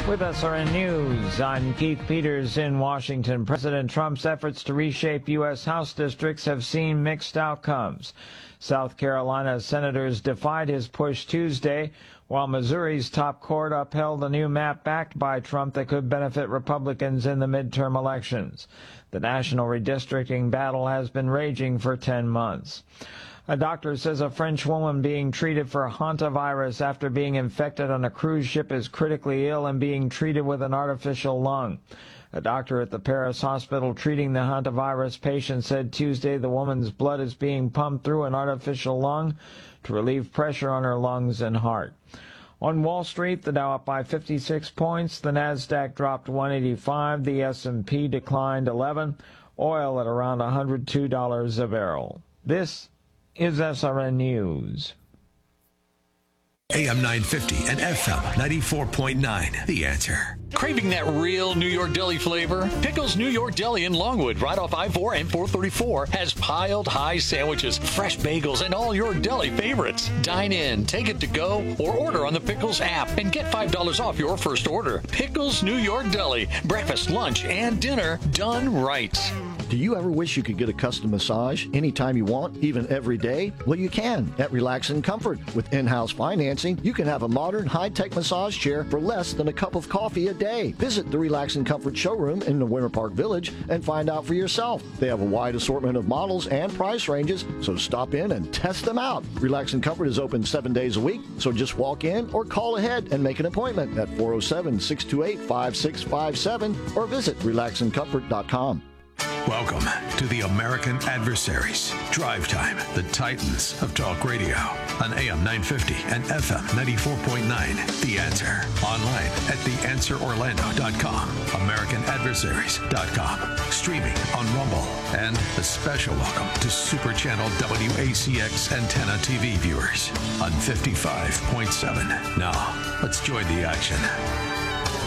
With SRN News, I'm Keith Peters in Washington. President Trump's efforts to reshape U.S. House districts have seen mixed outcomes. South Carolina senators defied his push Tuesday, while Missouri's top court upheld a new map backed by Trump that could benefit Republicans in the midterm elections. The national redistricting battle has been raging for 10 months. A doctor says a French woman being treated for hantavirus after being infected on a cruise ship is critically ill and being treated with an artificial lung. A doctor at the Paris hospital treating the hantavirus patient said Tuesday the woman's blood is being pumped through an artificial lung to relieve pressure on her lungs and heart. On Wall Street, the Dow up by 56 points, the Nasdaq dropped 185, the S&P declined 11, oil at around $102 a barrel. This is SRN News. AM 950 and FM 94.9, The Answer. Craving that real New York Deli flavor? Pickles New York Deli in Longwood, right off I-4 and 434, has piled high sandwiches, fresh bagels, and all your deli favorites. Dine in, take it to go, or order on the Pickles app and get $5 off your first order. Pickles New York Deli. Breakfast, lunch, and dinner done right. Do you ever wish you could get a custom massage anytime you want, even every day? Well, you can at Relax and Comfort. With in-house financing, you can have a modern, high-tech massage chair for less than a cup of coffee a day. Visit the Relax and Comfort showroom in the Winter Park Village and find out for yourself. They have a wide assortment of models and price ranges, so stop in and test them out. Relax and Comfort is open 7 days a week, so just walk in or call ahead and make an appointment at 407-628-5657 or visit relaxandcomfort.com. Welcome to the American Adversaries. Drive Time, the Titans of Talk Radio on AM 950 and FM 94.9. The Answer. Online at theanswerorlando.com, americanadversaries.com. Streaming on Rumble. And a special welcome to Super Channel WACX Antenna TV viewers on 55.7. Now, let's join the action.